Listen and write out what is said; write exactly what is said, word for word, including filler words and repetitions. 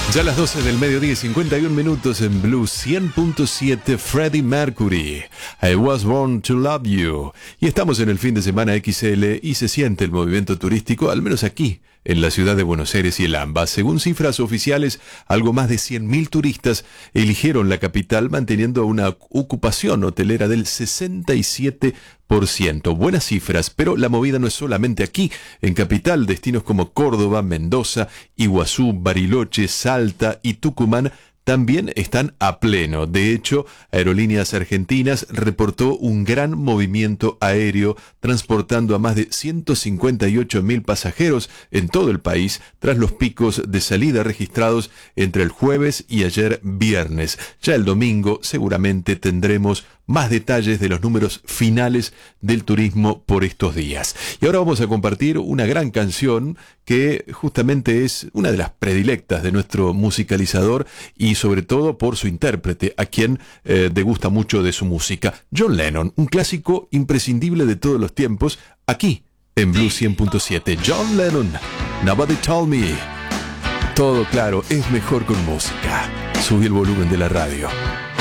Ya a las doce del mediodía y cincuenta y un minutos en Blue cien punto siete, Freddie Mercury, I Was Born to Love You. Y estamos en el fin de semana X L y se siente el movimiento turístico, al menos aquí, en la ciudad de Buenos Aires y el AMBA. Según cifras oficiales, algo más de cien mil turistas eligieron la capital, manteniendo una ocupación hotelera del sesenta y siete por ciento. Buenas cifras, pero la movida no es solamente aquí. En capital, destinos como Córdoba, Mendoza, Iguazú, Bariloche, Salta y Tucumán también están a pleno. De hecho, Aerolíneas Argentinas reportó un gran movimiento aéreo, transportando a más de ciento cincuenta y ocho mil pasajeros en todo el país, tras los picos de salida registrados entre el jueves y ayer viernes. Ya el domingo seguramente tendremos más detalles de los números finales del turismo por estos días. Y ahora vamos a compartir una gran canción que justamente es una de las predilectas de nuestro musicalizador y sobre todo por su intérprete, a quien eh, degusta mucho de su música. John Lennon, un clásico imprescindible de todos los tiempos, aquí en Blue cien punto siete. John Lennon, Nobody Told Me. Todo claro, es mejor con música. Subí el volumen de la radio.